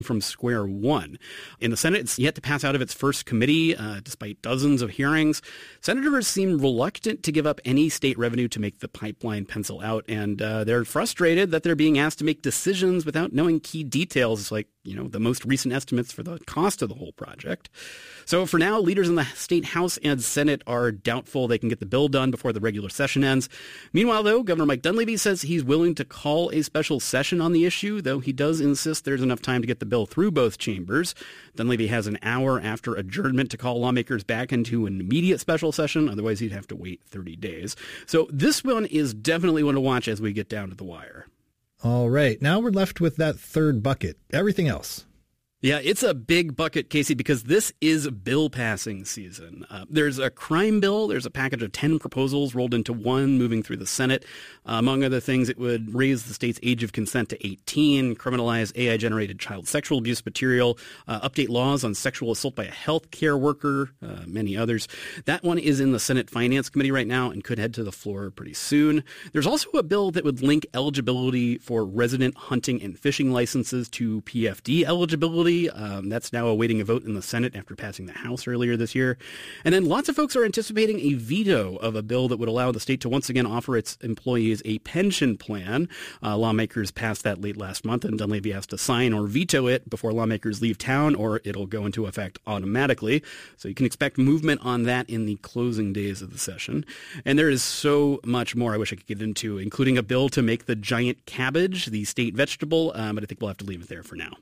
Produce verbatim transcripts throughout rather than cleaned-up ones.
from square one. In the Senate, it's yet to pass out of its first committee, uh, despite dozens of hearings. Senators seem reluctant to give up any state revenue to make the pipeline pencil out, and uh, they're frustrated that they're being asked to make decisions without knowing key details, like, you know, the most recent estimates for the cost of the whole project. So for now, leaders in the state House and Senate are doubtful they can get the bill done before the regular session ends. Meanwhile, though, Governor Mike Dunleavy says he's willing to call a special session on the issue, though he does insist there's enough time to get the bill through both chambers. Dunleavy has an hour after adjournment to call lawmakers back into an immediate special session. Otherwise, he'd have to wait thirty days. So this one is definitely one to watch as we get down to the wire. All right. Now we're left with that third bucket. Everything else. Yeah, it's a big bucket, Casey, because this is bill passing season. Uh, there's a crime bill. There's a package of ten proposals rolled into one moving through the Senate. Uh, among other things, it would raise the state's age of consent to eighteen, criminalize A I-generated child sexual abuse material, uh, update laws on sexual assault by a health care worker, uh, many others. That one is in the Senate Finance Committee right now and could head to the floor pretty soon. There's also a bill that would link eligibility for resident hunting and fishing licenses to P F D eligibility. Um, that's now awaiting a vote in the Senate after passing the House earlier this year. And then lots of folks are anticipating a veto of a bill that would allow the state to once again offer its employees a pension plan. Uh, lawmakers passed that late last month, and Dunleavy has to sign or veto it before lawmakers leave town, or it'll go into effect automatically. So you can expect movement on that in the closing days of the session. And there is so much more I wish I could get into, including a bill to make the giant cabbage the state vegetable, um, but I think we'll have to leave it there for now.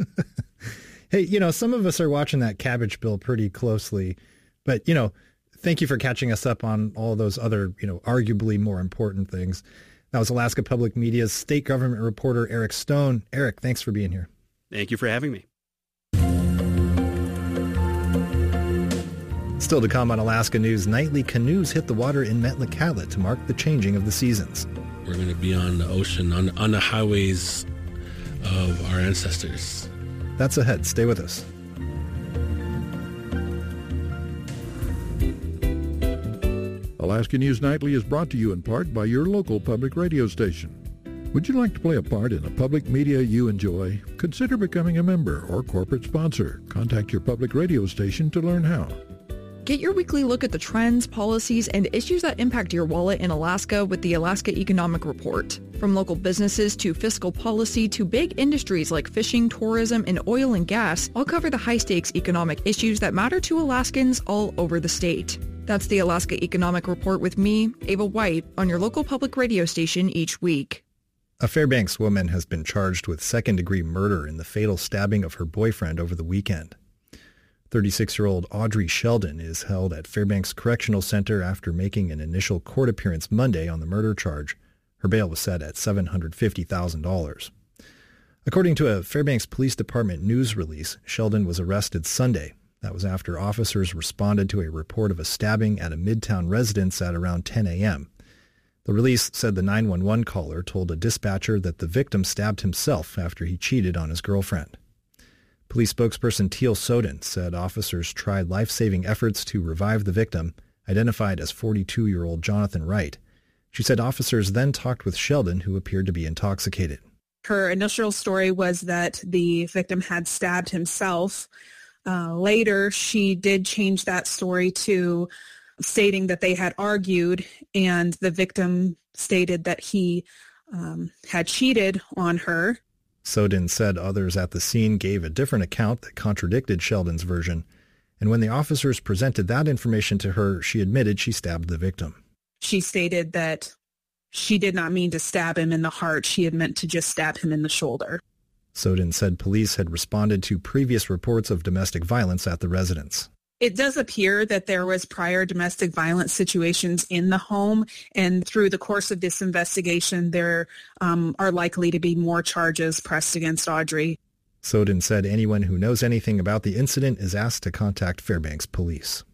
Hey, you know, some of us are watching that cabbage bill pretty closely, but, you know, thank you for catching us up on all those other, you know, arguably more important things. That was Alaska Public Media's state government reporter, Eric Stone. Eric, thanks for being here. Thank you for having me. Still to come on Alaska News, nightly canoes hit the water in Metlakatla to mark the changing of the seasons. We're going to be on the ocean, on, on the highways of our ancestors. That's ahead. Stay with us. Alaska News Nightly is brought to you in part by your local public radio station. Would you like to play a part in a public media you enjoy? Consider becoming a member or corporate sponsor. Contact your public radio station to learn how. Get your weekly look at the trends, policies, and issues that impact your wallet in Alaska with the Alaska Economic Report. From local businesses to fiscal policy to big industries like fishing, tourism, and oil and gas, I'll cover the high-stakes economic issues that matter to Alaskans all over the state. That's the Alaska Economic Report with me, Ava White, on your local public radio station each week. A Fairbanks woman has been charged with second-degree murder in the fatal stabbing of her boyfriend over the weekend. thirty-six-year-old Audrey Sheldon is held at Fairbanks Correctional Center after making an initial court appearance Monday on the murder charge. Her bail was set at seven hundred fifty thousand dollars. According to a Fairbanks Police Department news release, Sheldon was arrested Sunday. That was after officers responded to a report of a stabbing at a Midtown residence at around ten a.m. The release said the nine one one caller told a dispatcher that the victim stabbed himself after he cheated on his girlfriend. Police spokesperson Teal Soden said officers tried life-saving efforts to revive the victim, identified as forty-two-year-old Jonathan Wright. She said officers then talked with Sheldon, who appeared to be intoxicated. Her initial story was that the victim had stabbed himself. Uh, later, she did change that story to stating that they had argued, and the victim stated that he um, had cheated on her. Soden said others at the scene gave a different account that contradicted Sheldon's version, and when the officers presented that information to her, she admitted she stabbed the victim. She stated that she did not mean to stab him in the heart. She had meant to just stab him in the shoulder. Soden said police had responded to previous reports of domestic violence at the residence. It does appear that there was prior domestic violence situations in the home, and through the course of this investigation, there um, are likely to be more charges pressed against Audrey. Soden said anyone who knows anything about the incident is asked to contact Fairbanks Police.